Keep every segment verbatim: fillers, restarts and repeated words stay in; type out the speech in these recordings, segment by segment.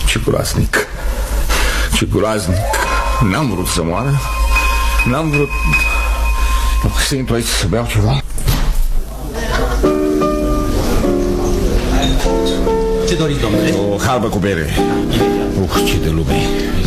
Ce groaznic. Ce groaznic. N-am vrut să moară. N-am vrut să intru aici să beau ceva. Ce doriți, domnule? O halbă cu bere. Uh, ce de lume.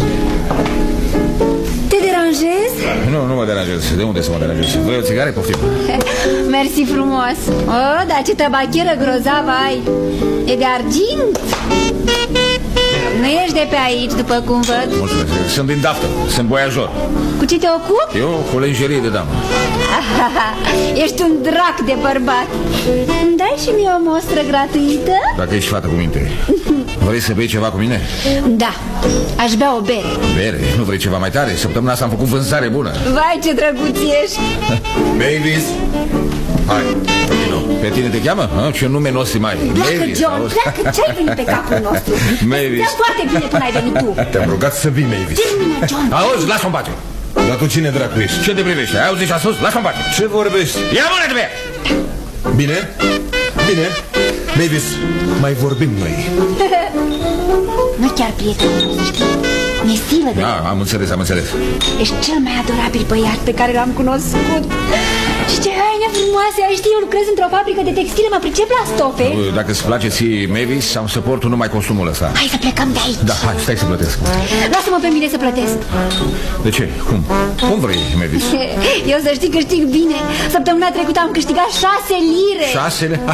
Te deranjez? Nu, nu mă deranjez. De unde să mă deranjez? Vrei o țigare? Poftim. Mersi frumos. Oh, dar ce tabacheră grozavă ai. E de argint. Nu ești de pe aici, după cum văd. Mulțumesc. Sunt din Daftă. Sunt voiajor. Cu ce te ocupi? Eu cu lenjerie de damă. Ești un drac de bărbat. Îmi dai și mie o mostră gratuită? Dacă ești fată cu minte. Vrei să bei ceva cu mine? Da, aș bea o bere. Bere? Nu vrei ceva mai tare? Săptămâna asta am făcut vânzare bună. Vai, ce drăguț ești. Mavis, hai, vino. Pe tine te cheamă? A, ce nume nostru mai. Pleacă, Mavis, John, auzi? pleacă. Ce-ai venit pe capul nostru? Mavis. Știa foarte bine tu n-ai venit tu. Te-am rugat să vii, Mavis. Termină, John. Auzi, lasă-o în pace. Dar tu cine dracu ești? Ce te privește? Ai auzit ce a spus? Lasă-o în pace. Ce vorbești? Ia mână de pe ea! Bine? Bine? Mavis, mai vorbim noi. Nu chiar prietenul nostru, știi? Mi-e stilă de... Da, am înțeles, am înțeles. Ești cel mai adorabil băiat pe care l-am cunoscut. Și ce haine frumoase ai, știi, eu lucrez într-o fabrică de textile, mă pricep la stofe. Dacă îți place ție, Mavis, am să port numai costumul ăsta. Hai să plecăm de aici. Da, hai, stai să plătesc. Lasă-mă pe mine să plătesc. De ce? Cum? Cum vrei, Mavis? Eu să știi câștig bine. Săptămâna trecută am câștigat șase lire. Șase lire?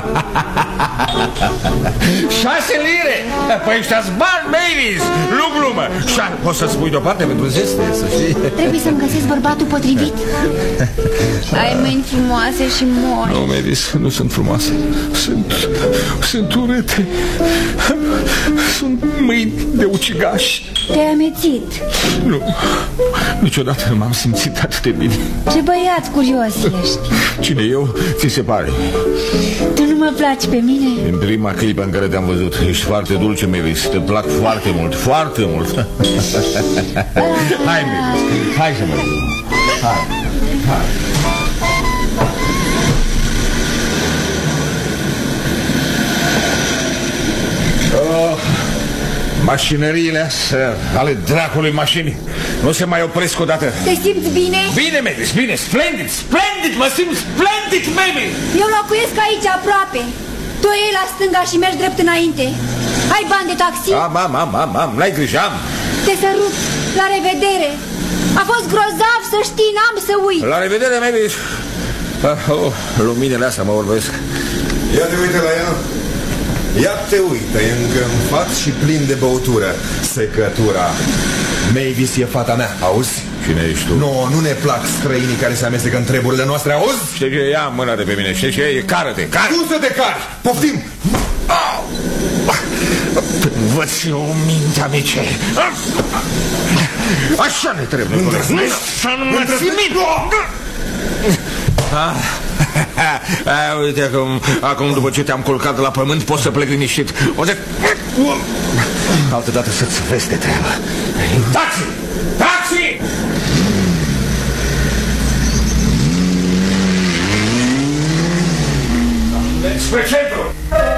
Șase lire? Păi ăștia-s bani, Mavis! Nu glumă! Poți să-ți pui deoparte pentru zeste, să știi? Trebuie să-mi găsesc bărbatul potrivit. Ai mâini frumoase și mori. Nu, Mavis, nu sunt frumoase. Sunt... sunt urâte. Sunt mâini de ucigaș. Te-ai amețit. Nu, niciodată nu m-am simțit atât de bine. Ce băiat curios ești. Cine eu? Ți se pare? Tu nu mă placi pe mine? În prima clipă în care te-am văzut. Ești foarte dulce, Mavis. Te plac foarte mult, foarte mult. Hai, Mavis, hai să mergem. Hai, hai. Oh, mașinăriile astea ale dracului mașini nu se mai opresc odată. Te simți bine? Bine, Mavis, bine, splendid, splendid, mă simt splendid, Mavis. Eu locuiesc aici aproape. Tu iei la stânga și mergi drept înainte. Ai bani de taxi? Am, am, am, am, am, n-ai grijă, am. Te sărut, la revedere. A fost grozav, să știi, n-am să uit. La revedere, Mavis. Ah, oh, luminile astea mă vorbesc. Ia te uite la ea. Ia te uită, e îngânfat și plin de băutură. Secătura. Mavis e fata mea, auzi? Cine ești tu? Nu, nu ne plac străinii care se amestecă în treburile noastre, auzi? Știi ce? Ia mâna de pe mine, știi ce? E cară-te, cară! Tu să te cari! Poftim! Învăț eu mintea mice. Așa ne trebuie. Să nu mă ții minte. Ah, uite, acum, acum după ce te-am culcat de la pământ poți să plec liniștit. O să... Altă dată să-ți vezi de treabă. Taxi! Taxi! Spre centru!